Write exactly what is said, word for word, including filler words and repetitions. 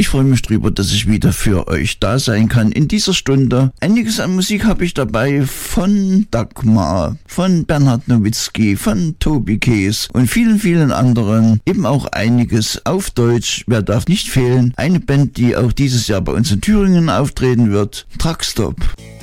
Ich freue mich drüber, dass ich wieder für euch da sein kann in dieser Stunde. Einiges an Musik habe ich dabei von Dagmar, von Bernhard Nowitzki, von Tobi Kees und vielen, vielen anderen. Eben auch einiges auf Deutsch. Wer darf nicht fehlen? Eine Band, die auch dieses Jahr bei uns in Thüringen auftreten wird. Truckstop.